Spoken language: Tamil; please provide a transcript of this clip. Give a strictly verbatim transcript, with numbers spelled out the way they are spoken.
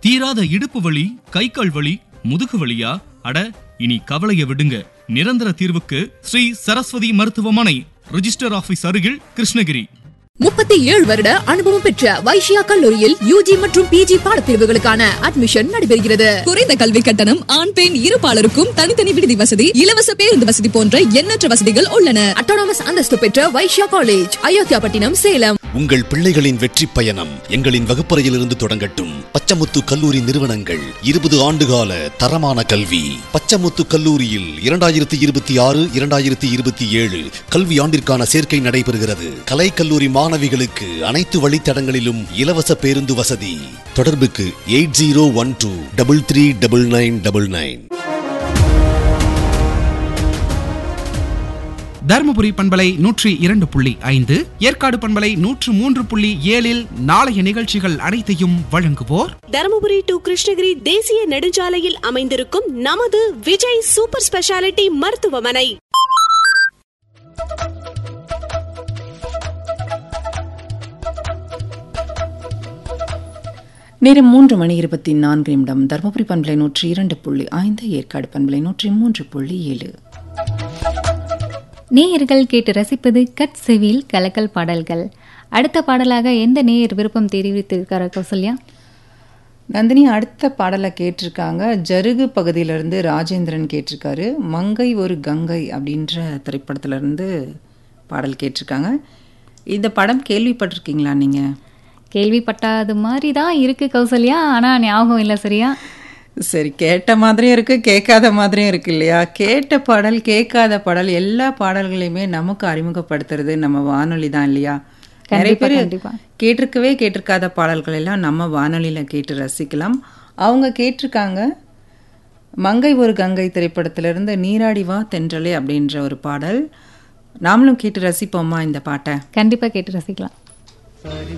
தீராத இடுப்பு வலி, கை கால் வலி, முதுகு வலியா? அட, இனி கவலைய விடுங்க. நிரந்தர தீர்வுக்கு ஸ்ரீ சரஸ்வதி மருத்துவமனை, ரிஜிஸ்டர் ஆபீஸ் அருகில், கிருஷ்ணகிரி. முப்பத்தி ஏழு வருட அனுபவம் பெற்ற வைஷ்யா கல்லூரியில் யூஜி மற்றும் பிஜி பாடப்பிரிவுகளுக்கான அட்மிஷன் நடைபெறுகிறது. குறைந்த கல்வி கட்டணம், ஆண் பெண் இருபாலருக்கும் தனித்தனி விடுதி வசதி, இலவச பேருந்து வசதி போன்ற எண்ணற்ற வசதிகள் உள்ளன. அட்டானமஸ் அந்தஸ்து பெற்ற வைஷ்யா காலேஜ், அயோத்தியாபட்டினம், சேலம். உங்கள் பிள்ளைகளின் வெற்றி பயணம் எங்களின் வகுப்பறையிலிருந்து தொடங்கட்டும். பச்சமுத்து கல்லூரி நிறுவனங்கள் இருபது ஆண்டுகால தரமான கல்வி. பச்சமுத்து கல்லூரியில் இரண்டாயிரத்தி இருபத்தி ஆறு இரண்டாயிரத்தி இருபத்தி ஏழு கல்வி ஆண்டிற்கான சேர்க்கை நடைபெறுகிறது. கலை கல்லூரி மாணவிகளுக்கு அனைத்து வழித்தடங்களிலும் இலவச பேருந்து வசதி. தொடர்புக்கு eight zero one two double three double nine double nine. Dharmapuri பண்பலை நூற்றி இரண்டு புள்ளி ஐந்து, ஏற்காடு பண்பலை நூற்று மூன்று புள்ளி ஏழில் நாளைய நிகழ்ச்சிகள் அனைத்தையும் வழங்குவோர் தருமபுரி டு கிருஷ்ணகிரி தேசிய நெடுஞ்சாலையில் அமைந்திருக்கும் நமது விஜய் சூப்பர் ஸ்பெஷாலிட்டி மருத்துவமனை. நேரம் மூன்று மணி இருபத்தி நான்கு நிமிடம். தருமபுரி பண்பலை நூற்றி இரண்டு புள்ளி ஐந்து, ஏற்காடு பண்பலை நூற்றி மூன்று புள்ளி ஏழு. நேயர்கள் கேட்டு ரசிப்பது கட் செவியில் கலக்கல் பாடல்கள். அடுத்த பாடலாக எந்த நேயர் விருப்பம் தெரிவித்திருக்காரா கௌசல்யா? நந்தினி அடுத்த பாடலை கேட்டிருக்காங்க. ஜருகு பகுதியிலிருந்து ராஜேந்திரன் கேட்டிருக்காரு. மங்கை ஒரு கங்கை அப்படின்ற திரைப்படத்திலிருந்து பாடல் கேட்டிருக்காங்க. இந்த படம் கேள்விப்பட்டிருக்கீங்களா நீங்கள்? கேள்விப்பட்டாத மாதிரி தான் இருக்கு கௌசல்யா, ஆனால் ஞாபகம் இல்லை சரியா. சரி, கேட்ட மாதிரியும் இருக்கு, கேட்காத மாதிரியும் இருக்கு இல்லையா? கேட்ட பாடல், கேட்காத பாடல், எல்லா பாடல்களையுமே நமக்கு அறிமுகப்படுத்துறது நம்ம வானொலி தான் இல்லையா? நிறைய பேர் கேட்டிருக்கவே கேட்டிருக்காத பாடல்கள் எல்லாம் நம்ம வானொலியில் கேட்டு ரசிக்கலாம். அவங்க கேட்டிருக்காங்க மங்கை ஒரு கங்கை திரைப்படத்திலிருந்து நீராடி வா தென்றலே அப்படின்ற ஒரு பாடல். நாமளும் கேட்டு ரசிப்போமா இந்த பாட்டை? கண்டிப்பாக கேட்டு ரசிக்கலாம்.